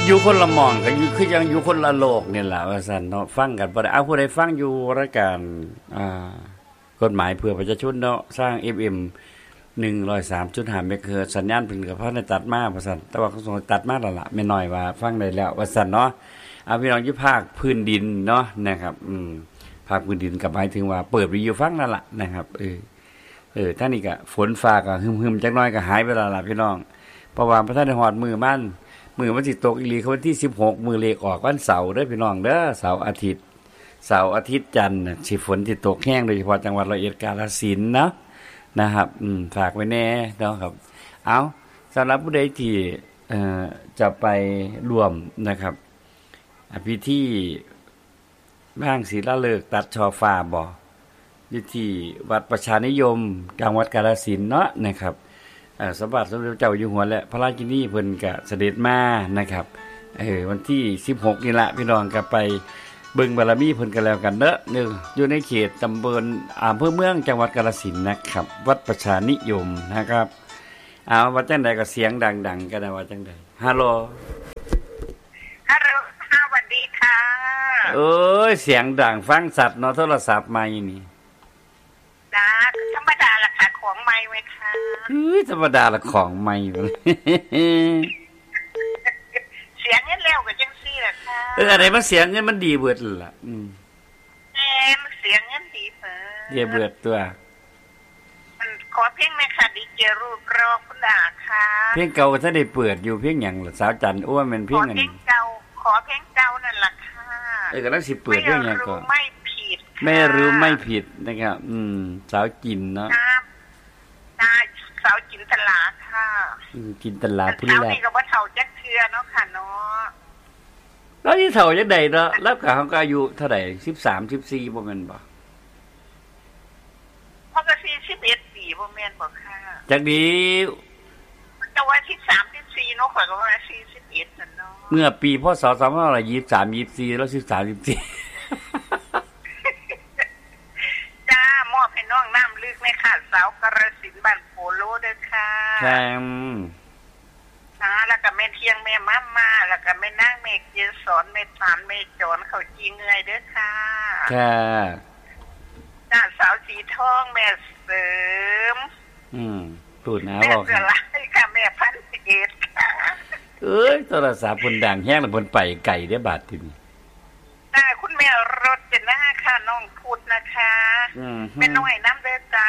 อยู่คนละหม่องก็อยู่คือยังอยู่คนละโลกนี่แหละว่าซั่นเนาะฟังกันบ่ได้เอาผู้ใดฟังอยู่รายการกฎหมายเพื่อประชาชนเนาะสร้าง FM 103.5 เมกะเฮิรตซ์สัญญาณเพิ่นก็พอได้ตัดมาว่าซั่นแต่ว่าเขาส่งตัดมาแล้วล่ะแม่น้อยว่าฟังได้แล้วว่าซั่นเนาะเอาพี่น้องอยู่ภาคพื้นดินเนาะนะครับภาคพื้นดินก็หมายถึงว่าเปิดวิทยุฟังนั่นล่ะนะครับท่านนี่ก็ฝนฟ้าก็หึมๆจักหน่อยก็หายไปแล้วล่ะพี่น้องเพราะว่าพระท่านได้ฮอดมื้อมันสิตกอีหลีคือวันที่16มื้อเลขออกวันเสาร์เด้อพี่น้องเด้อเสาร์อาทิตย์จันทร์สิฝนสิตกแห้งโดยเฉพาะจังหวัดร้อยเอ็ดกาฬสินธุ์เนาะนะครับฝากไว้แน่เนาะครับเอาสำหรับผู้ใดที่จะไปร่วมนะครับพิธีบ้างศิลาฤกษ์ตัดช่อฟ้าบ่อยู่ที่วัดประชานิยมจังหวัดกาฬสินธุ์เนาะนะครับสมเด็จเจ้าอยู่หัวและพระราชินีเพิ่นก็เสด็จมานะครับวันที่16นี่ล่ะพี่น้องก็ไปเบิ่งบารมีเพิ่นกันแล้วกันเด้ออยู่ในเขตตำบลอำเภอเมืองจังหวัดกาฬสินธุ์นะครับวัดประชานิยมนะครับว่าจังได๋ก็เสียงดังๆก็ได้ว่าจังได๋ฮัลโหลฮัลโหลสวัสดีค่ะโอ้ยเสียงดังฟังชัดเนาะโทรศัพท์ใหม่นี่จ้าธรรมดาล่ะค่ะของใหม่ไว้ค่ะธรรมดาละของใหม่เสียงเงินแล้วก็จังซี่ล่ะค่ะอะไรมันเสียงเงินมันดีเบิดล่ะมันเสียงเงินดีเพิ่นดีเบิดตัวมันขอเพลงแม่ค่ะดีเจรูปรอคุณดาค่ะเพลงเก่าถ้าได้เปิดอยู่เพลงหยังล่ะสาวจันทร์โอ้มันเพลงอันขอเพลงเก่านั่นล่ะค่ะก็ต้องสิเปิดเพลงหยังก็ไม่ผิดไม่รู้ไม่ผิดนะครับสาวจินเนาะสาวจินตลาค่ะจินตลาพุ่นละนี่ก็บ่เฒ่าจักเทื่อเนาะค่ะเนาะแล้วที่เฒ่าจังได๋เนาะแล้วก็เฮาก็อายุเท่าใด13 14บ่แม่นบ่เพราะก็41ปีบ่แม่นบ่ค่ะจักดีแต่ว่า13 14เนาะข่อยก็ว่า41นั่นเนาะเมื่อปีพศ2523 24แล้ว13 14 จ้ามอบให้น้องน้ำลึกแม่ค่ะสาวกาฬสินธุ์บ้านโพโลเด้อค่ะแล้วก็แม่เที่ยงแม่ม่าแล้วก็แม่นางแม่เกศรแม่ตานแม่จอนเขาจีเงยเด้อค่ะค่ะจ้าสาวสีทองแม่เสริมพูดนะบอกแม่ค่ะแม่พันเอ็ดค่ะโทรศัพท์เพิ่นดังแฮงแล้วเพิ่นไปไกลเด้อบาดทีนี้คุณแม่รถจะหน้าค่ะน้องพูดนะคะเป็นน้อยน้ำเด้อจ้า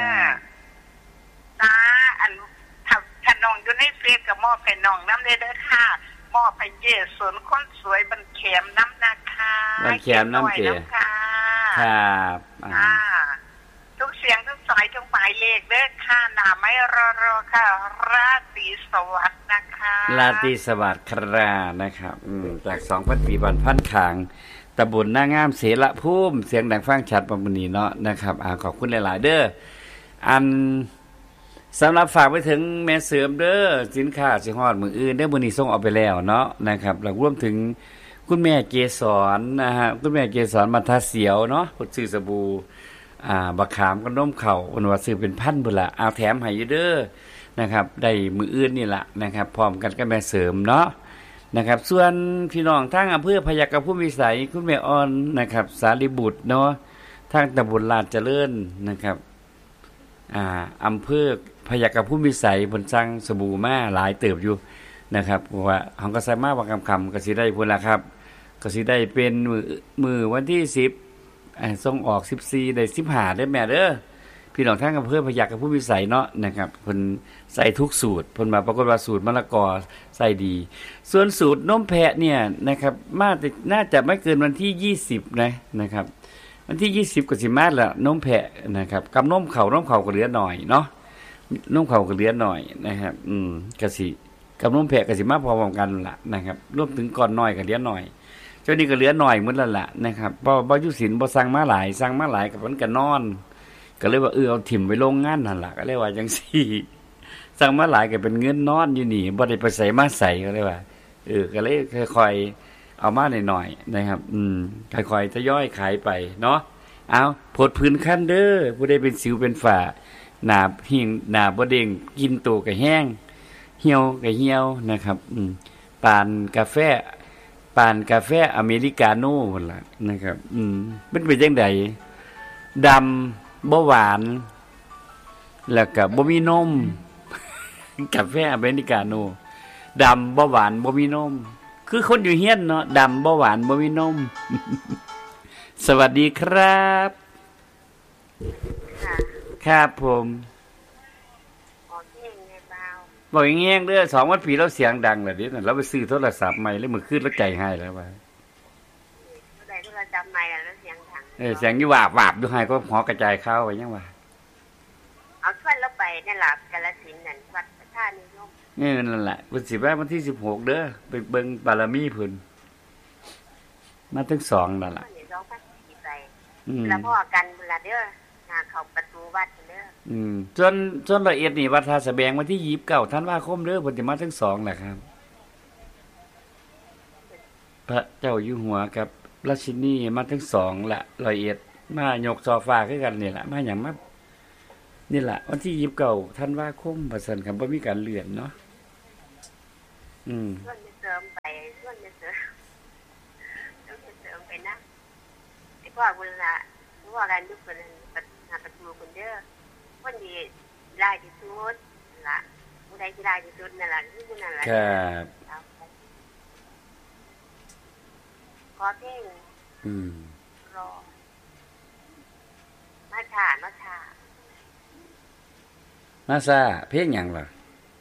อันถ้าน้องอยู่ในเฟซก็มอบให้น้องน้ำเด้อค่ะมอบให้เจสวนคนสวยบันแขมน้ำนะคะบันแขมน้ำเจครับทุกเสียงทุกสายทุกหมายเลขเด้อค่ะหน้าไม่รอค่ะราตรีสวัสดิ์นะคะราตรีสวัสดิ์ครับนะครับจาก 2,000 ปีบันพันขางตำบลหน้างามเสรภูมิเสียงดังฟังชัดประมาณนี้เนาะนะครับขอบคุณหลายๆเด้อสำหรับฝากไปถึงแม่เสริมเด้อสินค้าสิฮอดมื้ออื่นเด้อมื้อนี้ส่งออกไปแล้วเนาะนะครับแล้วรวมถึงคุณแม่เกษรนะฮะคุณแม่เกษรบรรทัดเสียวเนาะผู้ซื้อสบู่บักขามกับนมข้าวเพิ่นว่าซื้อเป็นพันพุ่นล่ะแถมให้อยู่เด้อนะครับได้มื้ออื่นนี่ล่ะนะครับพร้อมกันกับแม่เสริมเนาะนะครับส่วนพี่น้องทางอำเภอพยัคฆภูมิวิสัยคุณแม่อ่อนนะครับสารีบุตรเนาะทางตำบลลาดเจริญนะครับอำเภอพยัคฆภูมิวิสัยเพิ่นสั่งสบู่มาหลายเติบอยู่นะครับเพราะว่าเฮาก็ใส่มาบางคำก็สิได้พุ่นล่ะครับก็สิได้เป็นมื้อวันที่10ส่งออก14ได้15ได้แม่เด้อพี่น้องทางอำเภอพยัคฆภูมิวิสัยเนาะนะครับเพิ่นใส่ทุกสูตรเพิ่นมาปรากฏว่าสูตรมะละกอใส่ดีส่วนสูตรนมแพะเนี่ยนะครับน่าจะไม่เกินวันที่20นะครับวันที่20ก็สิมาแล้วนมแพะนะครับกับนมข้าวก็เหลือหน่อยเนาะนมข้าวก็เหลือหน่อยนะครับก็สิกับนมแพะก็สิมาพร้อมกันล่ะนะครับรวมถึงก่อนน้อยก็เหลือหน่อยเจ้านี่ก็เหลือหน่อยหมดแล้วล่ะนะครับบ่อยู่ศิลป์บ่สั่งมาหลายกับมันก็นอนก็เลยว่าเอาถิ่มไว้โรงงานนั่นล่ะก็เลยว่าจังซี่สั่งมาหลายก็เป็นเงินนอนอยู่นี่บ่ได้ไปใส่มาใส่ก็เลยว่าก็เลยค่อยๆเอามาหน่อยๆนะครับค่อยๆทยอยขายไปเนาะเอาผดพื้นคันเด้อผู้ใดเป็นสิวเป็นฝ้าหน้าหิ้งหน้าบ่เด้งกินโตก็แห้งเหี่ยวก็เหี่ยวนะครับปานกาแฟอเมริกาโน่พุ่นล่ะนะครับมันเป็นจังได๋ดำบ่หวานแล้วก็บ่มีนมกาแฟอเมริกาโน่ดำบ่หวานบ่มีนมคือคนอยู่เฮียนเนาะดำบ่หวานบ่มีนม สวัสดีครับครับผมบอกอย่างเงี้ยเด้อ2 วันปีเราเสียงดังแล้วเดี๋ยวนั้นเราไปซื้อโทรศัพท์ใหม่แล้วมื้อคืนแล้วใจหายแล้วว่าได้โทรศัพท์ใหม่แล้วเสียงดังเสียงอยู่วาบๆอยู่ให้ก็หอกระจายข่าวไว้ยังว่าเอาชวนเราไปนั่นล่ะกาฬสินธุ์นั่นวัดพระธาตุนิยมนั่นแหละเพิ่นสิว่าวันที่16เด้อไปเบิ่งบารมีเพิ่นมาถึง2นั่นล่ะแล้วพ่อกันเวลาเด้อหน้าเข้าประตูวัดเด้อจนละเอียดนี่วัดท่าสะแบงวันที่29ธันวาคมเด้อเพิ่นสิมาถึง2แหละครับพระเจ้าอยู่หัวกับราชินีมาถึง2ละละเอียดมายกโซฟาคือกันนี่ล่ะมาหยังมานี่ล่ะวันที่29ธันวาคมว่าซั่นครับบ่มีการเลื่อนเนาะส่วนเสริมไปส่วนเสริมไปนะไอ้พ่อบุญละพ่อกันยุคคนนั้นประตูคนเด้อคนดีได้ที่สุดล่ะผู้ใดที่ได้ที่สุดนั่นล่ะคือผู้นั้นล่ะครับขอเพลงรอมาชาเพลงหยังล่ะ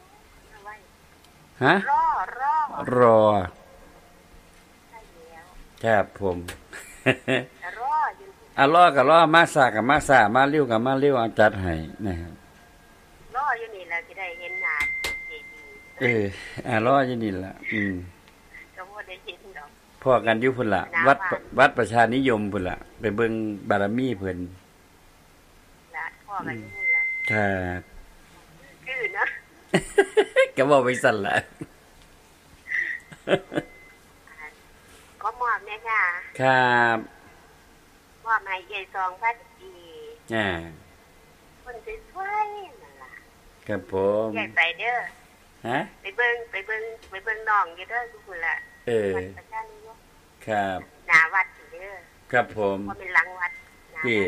ฮะรอใช่แล้วครับผมรออยู่รอก็รอมาซาก็มาซามาเร็วก็มาเร็วเอาจัดให้นะครับรออยู่นี่แล้วสิได้เห็นหน้าเจดีรออยู่นี่ล่ะก็บ่ได้เห็นดอกพอกันอยู่พุ่นล่ะวัดประชานิยมพุ่นล่ะไปเบิ่งบารมีเพิ่นล่ะพอกันอยู่พุ่นล่ะครับคือเนาะก็บอกไปสั่นละก็มอบแม่ค่ะครับมอบให้ยาย2,000 ปีคนสวยๆนั่นล่ะครับผมยายไปเด้อฮะไปเบิ่งน้องอยู่เด้อทุกคนล่ะวัดประชานิยมครับหน้าวัดเด้อครับผมบ่เป็นหลังวัดนี่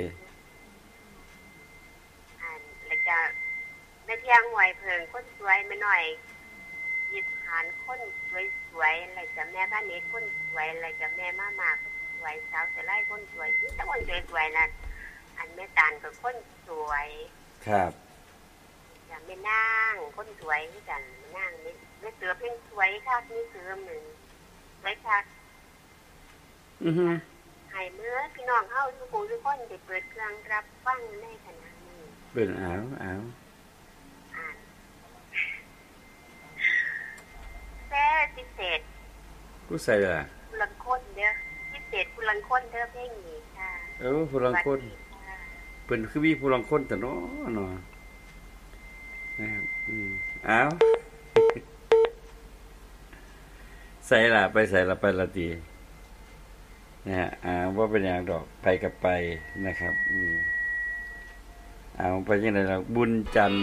แล้วก็แม่เที่ยงหวยเพิ่งคนสวยไม่น้อยหยิบหานคนสวยๆอะไรจะแม่บ้านนี้คนสวยอะไรจะแม่มาคนสวยสาวแต่ไล่คนสวยที่แต่คนสวยๆนั่นอันแม่ตาลก็คนสวยครับจะแม่นางคนสวยที่กันนางนี่แม่เสือเพิ่งสวยค่ะนี่เสือหนึ่งสวยค่ะให้เมื่อพี่น้องเฮาทุกคนได้เปิดเครื่องรับฟังในขณะนี้เปิดอ้าวพิเศษกูใส่ล่ะผู้ลังคนเด้อพิเศษผู้ลังคนเด้อเพลงนี้ค่ะผู้ลังคนเพิ่นคือมีผู้ลังคนแต่เนาะนะครับอ้าวใส่ล่ะไปใส่ล่ะไปละตีนะฮะว่าเป็นอย่างดอกไปกับไปนะครับเอาไปยังไงล่ะบุญจันทร์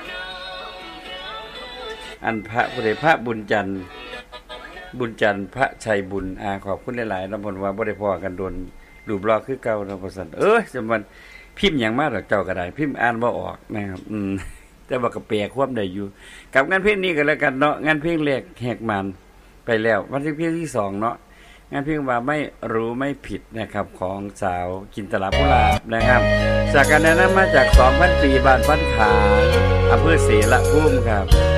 อันพระพุทธพระบุญจันทร์พระชัยบุญขอบคุณหลายๆนำผลว่าบ่ได้พอกันโดนรูปรอคือเก่าเนาะพ่อสันจำมันพิมพ์หยังมาดอกเจ้าก็ได้พิมพ์อ่านบ่ออกนะครับแต่ว่าก็แปลความได้อยู่กับงานเพลงนี้ก็แล้วกันเนาะงานเพลงแรกแหกมันไปแล้ววันที่เพลงที่2เนาะงานเพลงว่าไม่รู้ไม่ผิดนะครับของสาวจินตลาภูลาภนะครับจากการแนะนำมาจาก 2,000 ปีบ้านพันขาอำเภอศรีละภูมิครับ